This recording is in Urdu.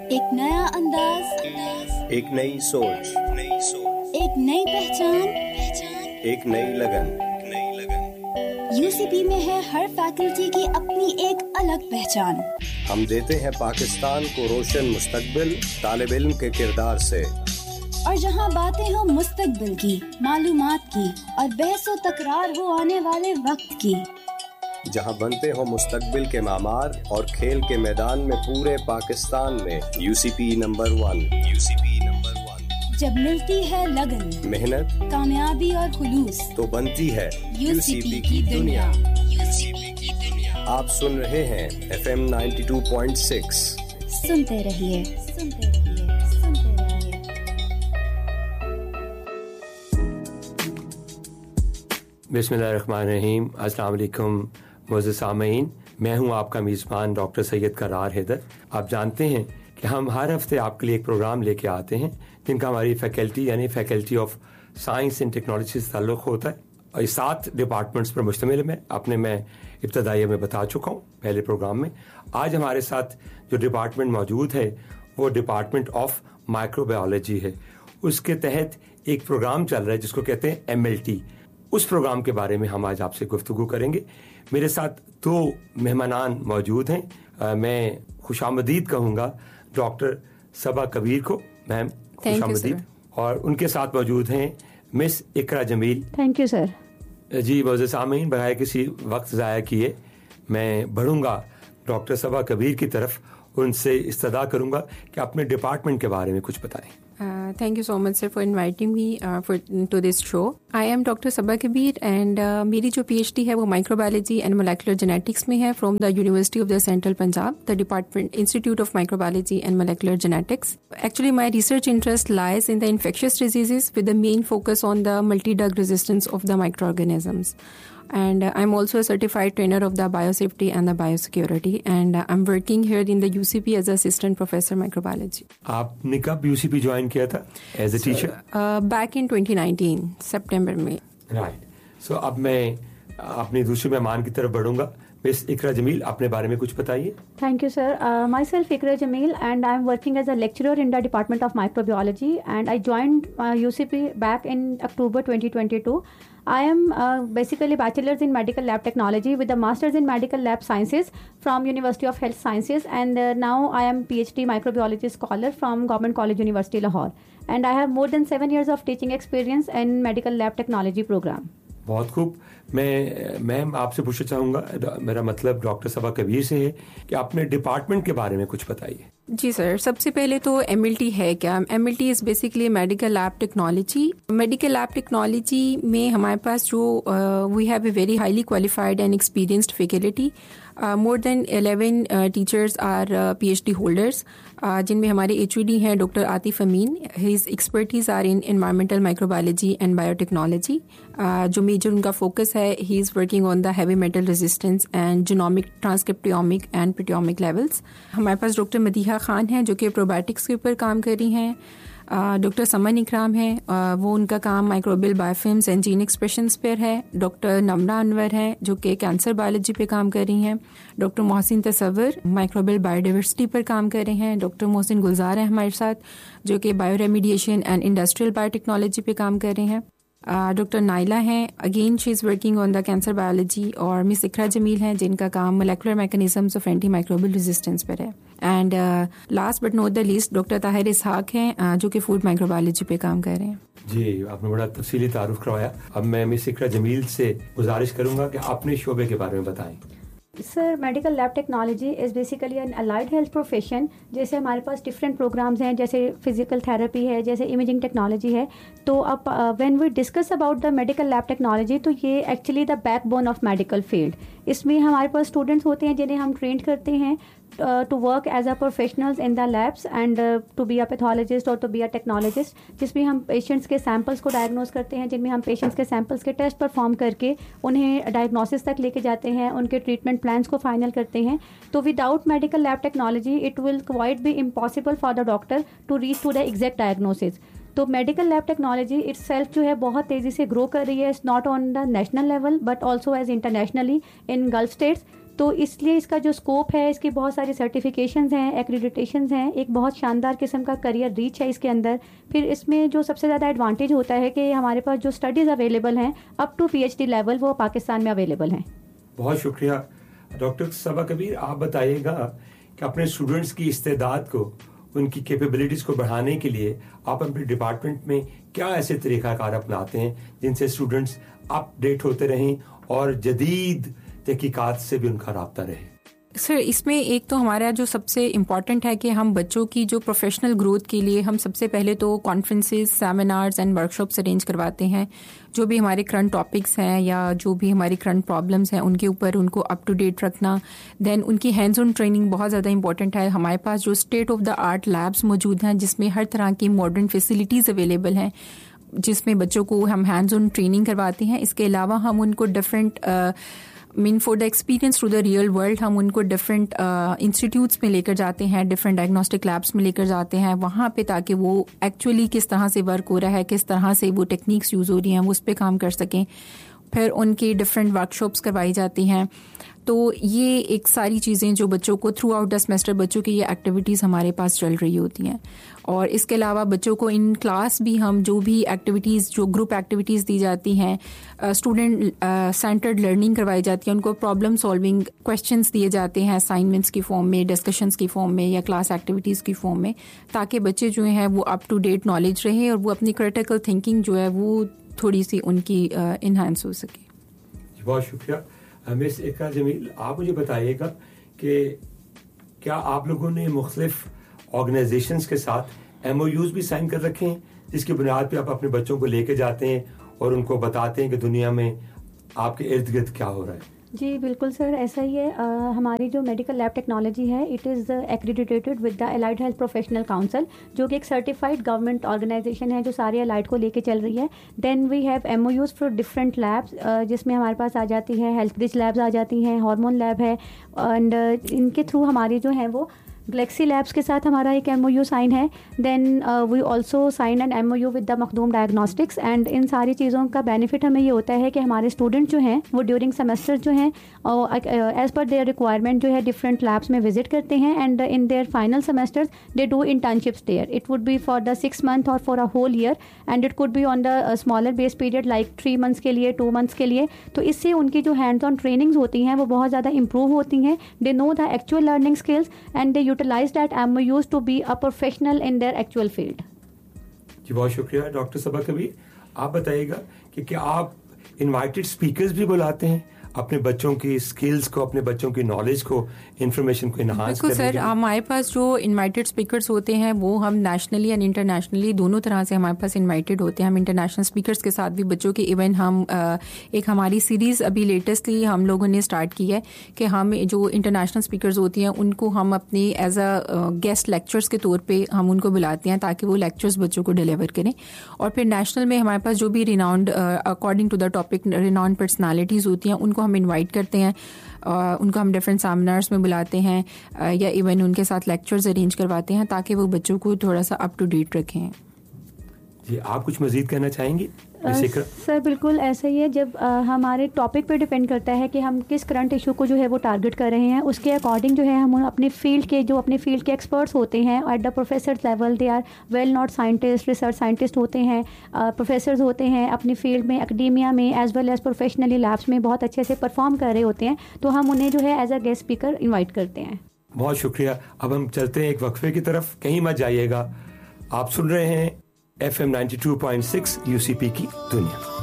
ایک نیا انداز، ایک نئی سوچ، ایک نئی پہچان، ایک نئی لگن۔ UCP میں ہے ہر فیکلٹی کی اپنی ایک الگ پہچان۔ ہم دیتے ہیں پاکستان کو روشن مستقبل طالب علم کے کردار سے، اور جہاں باتیں ہوں مستقبل کی، معلومات کی، اور بحث و تکرار ہو آنے والے وقت کی، جہاں بنتے ہوں مستقبل کے معمار اور کھیل کے میدان میں پورے پاکستان میں UCP نمبر 1۔ جب ملتی ہے لگن، محنت، کامیابی اور خلوص، تو بنتی ہے UCP کی دنیا۔ آپ سن رہے ہیں FM 92.6۔ سنتے رہیے۔ بسم اللہ الرحمن الرحیم۔ السلام علیکم معزز سامعین، میں ہوں آپ کا میزبان ڈاکٹر سید کرار حیدر۔ آپ جانتے ہیں کہ ہم ہر ہفتے آپ کے لیے ایک پروگرام لے کے آتے ہیں جن کا ہماری فیکلٹی یعنی faculty of science and technology سے تعلق ہوتا ہے، اور یہ 7 ڈپارٹمنٹس پر مشتمل ہے۔ اپنے میں ابتدائیہ میں بتا چکا ہوں پہلے پروگرام میں۔ آج ہمارے ساتھ جو ڈپارٹمنٹ موجود ہے وہ ڈپارٹمنٹ آف مائکرو بایولوجی ہے۔ اس کے تحت ایک پروگرام چل رہا ہے جس کو کہتے ہیں MLT۔ اس پروگرام کے بارے میں ہم آج آپ سے گفتگو کریں گے۔ میرے ساتھ 2 مہمانان موجود ہیں۔ میں خوش آمدید کہوں گا ڈاکٹر صبا کبیر کو۔ میم خوش آمدید۔ اور ان کے ساتھ موجود ہیں مس اقرا جمیل۔ Thank you sir. جی معزز سامعین، بغیر کسی وقت ضائع کیے میں بڑھوں گا ڈاکٹر صبا کبیر کی طرف، ان سے استدعا کروں گا کہ اپنے ڈپارٹمنٹ کے بارے میں کچھ بتائیں۔ Thank you so much sir for inviting me to this show. I am Dr. Sabaa Kabir and میری جو PhD ہے وہ micro biology and molecular genetics میں ہے from the University of the Central Punjab, the Department Institute of Microbiology and Molecular Genetics. Actually my research interest lies in the infectious diseases with the main focus on the multi-drug resistance of the microorganisms. And I'm also a certified trainer of the biosafety and the biosecurity, and I'm working here in the UCP as assistant professor microbiology. آپ نے کب UCP جوائن کیا تھا as a teacher? Back in 2019 September میں۔ رائٹ۔ سو اب میں اپنی دوسری مہمان کی طرف بڑھوں گا۔ مس اقرا جمیل، اپنے بارے میں کچھ بتائیے۔ Thank you sir. Myself Iqra Jameel and I'm working as a lecturer in the Department of Microbiology, and I joined UCP back in October 2022. I am basically bachelor's in medical lab technology with a master's in medical lab sciences from University of Health Sciences, and now I am PhD microbiology scholar from Government College University Lahore, and I have more than 7 years of teaching experience in medical lab technology program. بہت خوب۔ میم آپ سے پوچھنا چاہوں گا، میرا مطلب ڈاکٹر صبا کبیر سے ہے کہ اپنے ڈپارٹمنٹ کے بارے میں کچھ بتائیے۔ جی سر، سب سے پہلے تو MLT ہے کیا؟ MLT is basically medical lab technology. Medical lab technology میں ہمارے پاس جو we have a very highly qualified and experienced faculty. More then 11 teachers are PhD holders, جن میں ہمارے HOD ہیں doctor Atif Amin. His expertise are in environmental micro biology and bio technology. جو میجر ان کا فوکس ہے، ہی is working on the heavy metal resistance and genomic ٹرانسکرپٹومک and پروٹیومک levels. ہمارے پاس ڈاکٹر مدیحہ خان ہیں جو کہ پروبیوٹکس کے اوپر کام کر رہی ہیں۔ ڈاکٹر سمن اکرام ہیں، وہ ان کا کام مائکروبیل بایوفلمز اینڈ جین ایکسپریشنز پر ہے۔ ڈاکٹر نمرہ انور ہیں جو کہ کینسر بایولوجی پہ کام کر رہی ہیں۔ ڈاکٹر محسن تصور مائکروبیل بایوڈائیورسٹی پر کام کر رہے ہیں۔ ڈاکٹر محسن گلزار ہیں ہمارے ساتھ جو کہ bio remediation and industrial bio technology پہ کام کر رہے ہیں۔ ڈاکٹر نائلہ ہیں، again she is working on the cancer biology. اور مس اقرا جمیل ہیں جن کا کام molecular mechanisms of anti microbial resistance پر ہے۔ And last but not the least doctor Tahir اسحاق ہیں جو کہ فوڈ مائکرو بایولوجی پہ کام کر رہے ہیں۔ جی، آپ نے بڑا تفصیلی تعارف کروایا۔ اب میں مس اقرا جمیل سے گزارش کروں گا کہ اپنے شعبے کے بارے میں بتائیں۔ سر، medical lab technology is basically an allied health profession. جیسے ہمارے پاس ڈفرینٹ پروگرامز ہیں، جیسے فزیکل تھراپی ہے، جیسے امیجنگ ٹیکنالوجی ہے۔ تو اب when we discuss about the medical lab technology, تو یہ actually the back bone of medical field. اس میں ہمارے پاس اسٹوڈنٹس ہوتے ہیں جنہیں ہم ٹرینڈ کرتے ہیں to work as a professionals in the labs and to be a pathologist or to be a technologist، جس میں ہم پیشنٹس کے سیمپلس کو ڈائگنوز کرتے ہیں، جن میں ہم پیشنٹس کے سیمپلس کے ٹیسٹ پرفارم کر کے انہیں ڈائگنوسس تک لے کے جاتے ہیں، ان کے ٹریٹمنٹ پلانس کو فائنل کرتے ہیں۔ تو without medical lab technology it will quite be impossible for the doctor to reach to the exact diagnosis. تو medical lab technology it self جو ہے بہت تیزی سے گرو کر رہی ہے، not on the national level but also as internationally in golf status. تو اس لیے اس کا جو اسکوپ ہے، اس کی بہت ساری سرٹیفکیشنز ہیں، ایکریڈیٹیشنز ہیں، ایک بہت شاندار قسم کا کریئر ریچ ہے اس کے اندر. پھر اس میں جو سب سے زیادہ ایڈوانٹیج ہوتا ہے کہ ہمارے پاس جو اسٹڈیز اویلیبل ہیں اپ ٹو PhD لیول وہ پاکستان میں اویلیبل ہیں. بہت شکریہ. ڈاکٹر صبا کبیر، آپ بتائیے گا کہ اپنے اسٹوڈنٹس کی استعداد کو، ان کی کیپیبلٹیز کو بڑھانے کے لیے آپ اپنے ڈپارٹمنٹ میں کیا ایسے طریقہ کار اپناتے ہیں جن سے اسٹوڈنٹس اپ ڈیٹ ہوتے رہیں اور جدید تحقیقات سے بھی ان کا رابطہ رہے؟ سر، اس میں ایک تو ہمارا جو سب سے امپورٹنٹ ہے کہ ہم بچوں کی جو پروفیشنل گروتھ کے لیے ہم سب سے پہلے تو conferences, seminars and workshops arrange کرواتے ہیں. جو بھی ہمارے کرنٹ ٹاپکس ہیں یا جو بھی ہماری کرنٹ پرابلمس ہیں ان کے اوپر ان کو اپ ٹو ڈیٹ رکھنا. دین ان کی ہینڈز آن ٹریننگ بہت زیادہ امپورٹنٹ ہے. ہمارے پاس جو state of the art labs موجود ہیں جس میں ہر طرح کی ماڈرن فیسلٹیز اویلیبل ہیں، جس میں بچوں کو ہم ہینڈز آن ٹریننگ کرواتے ہیں. اس کے علاوہ ہم ان کو different for the experience to the real world ہم ان کو ڈفرینٹ انسٹیٹیوٹس میں لے کر جاتے ہیں، ڈفرینٹ ڈائگنوسٹک لیبس میں لے کر جاتے ہیں وہاں پہ، تاکہ وہ ایکچولی کس طرح سے ورک ہو رہا ہے، کس طرح سے وہ ٹیکنیکس یوز ہو رہی ہیں، وہ اس پہ کام کر سکیں. پھر ان کی ڈفرینٹ ورکشاپس کروائی جاتی ہیں. تو یہ ایک ساری چیزیں جو بچوں کو تھرو آؤٹ دا سیمسٹر بچوں کی یہ ایکٹیویٹیز ہمارے پاس چل رہی ہوتی ہیں. اور اس کے علاوہ بچوں کو ان کلاس بھی ہم جو بھی ایکٹیویٹیز، جو گروپ ایکٹیویٹیز دی جاتی ہیں، اسٹوڈنٹ سینٹرڈ لرننگ کروائی جاتی ہے. ان کو پرابلم سالونگ کویشچنس دیے جاتے ہیں اسائنمنٹس کی فارم میں، ڈسکشنس کی فارم میں یا کلاس ایکٹیویٹیز کی فارم میں، تاکہ بچے جو ہیں وہ اپ ٹو ڈیٹ نالج رہیں اور وہ اپنی کریٹیکل تھنکنگ جو ہے وہ تھوڑی سی ان کی انہینس ہو سکے. بہت شکریہ. مس اقرا جمیل، آپ مجھے بتائیے گا کہ کیا آپ لوگوں نے مختلف آرگنائزیشنز کے ساتھ MOUs بھی سائن کر رکھے ہیں جس کی بنیاد پہ آپ اپنے بچوں کو لے کے جاتے ہیں اور ان کو بتاتے ہیں کہ دنیا میں آپ کے ارد گرد کیا ہو رہا ہے؟ جی بالکل سر، ایسا ہی ہے. ہماری جو میڈیکل لیب ٹیکنالوجی ہے it is ایکریڈیٹیڈ with the allied health professional council, جو کہ ایک سرٹیفائڈ گورنمنٹ آرگنائزیشن ہے جو سارے الائڈ کو لے کے چل رہی ہے. دین we have MOUs for different labs, جس میں ہمارے پاس آ جاتی ہے ہیلتھ ریچ لیبس آ جاتی ہیں، ہارمون لیب ہے، اینڈ ان کے تھرو ہماری جو ہیں وہ گلیکسی لیبس کے ساتھ ہمارا ایک MOU سائن ہے. دین we also sign N MOU with the Makhdoom diagnostics. And ان ساری چیزوں کا بینیفٹ ہمیں یہ ہوتا ہے کہ ہمارے اسٹوڈنٹ جو ہیں وہ ڈیورنگ سیمسٹر جو ہیں ایز پر دیئر ریکوائرمنٹ جو ہے ڈفرینٹ لیبس میں وزٹ کرتے ہیں. And in their final semester they do internships their. It would be for the 6 month اور for a whole year, and it could be on the smaller base period like 3 months کے لیے، 2 months کے لیے. تو اس سے ان کی جو ہینڈز آن ٹریننگز ہوتی ہیں وہ بہت زیادہ امپروو ہوتی ہیں. دے نو the actual learning skills and they utilise that MOUs to be a professional in their actual field. جی بہت شکریہ. ڈاکٹر صبا کبیر، آپ بتائیے گا کہ کیا آپ انوائٹڈ اسپیکرز بھی بلاتے ہیں اپنے بچوں کی اسکلز کو، اپنے بچوں کی نالج کو، انفارمیشن کو انہانس کرنے کے لیے؟ بالکل سر، ہمارے پاس جو انوائٹڈ اسپیکرز ہوتے ہیں وہ ہم نیشنلی اینڈ انٹرنیشنلی دونوں طرح سے ہمارے پاس انوائٹڈ ہوتے ہیں. ہم انٹرنیشنل اسپیکرز کے ساتھ بھی بچوں کے ایون ہم ایک ہماری سیریز ابھی لیٹسٹلی ہم لوگوں نے اسٹارٹ کی ہے کہ ہم جو انٹرنیشنل اسپیکرز ہوتی ہیں ان کو ہم اپنے ایز اے گیسٹ لیکچرز کے طور پہ ہم ان کو بلاتے ہیں تاکہ وہ لیکچرز بچوں کو ڈیلیور کریں. اور پھر نیشنل میں ہمارے پاس جو بھی renowned according to the topic renowned personalities ہوتی ہیں ان کو ہم انوائٹ کرتے ہیں. ان کو ہم ڈفرینٹ سیمینارس میں بلاتے ہیں یا ایون ان کے ساتھ لیکچرز ارینج کرواتے ہیں تاکہ وہ بچوں کو تھوڑا سا اپ ٹو ڈیٹ رکھیں. جی آپ کچھ مزید کہنا چاہیں گی؟ سر بالکل ایسا ہی ہے. جب ہمارے ٹاپک پہ ڈپینڈ کرتا ہے کہ ہم کس کرنٹ ایشو کو جو ہے وہ ٹارگٹ کر رہے ہیں، اس کے اکارڈنگ جو ہے ہم اپنے فیلڈ کے جو اپنے فیلڈ کے ایکسپرٹس ہوتے ہیں at the professor level, they are well not scientist, research scientist ہوتے ہیں، پروفیسرز ہوتے ہیں اپنے فیلڈ میں، اکیڈیمیا میں as well as professionally labs میں بہت اچھے سے پرفارم کر رہے ہوتے ہیں. تو ہم انہیں جو ہے as a guest speaker invite کرتے ہیں. بہت شکریہ. اب ہم چلتے ہیں ایک وقفے کی طرف، کہیں مت جائیے گا. آپ سن رہے ہیں FM 92.6 UCP کی دنیا.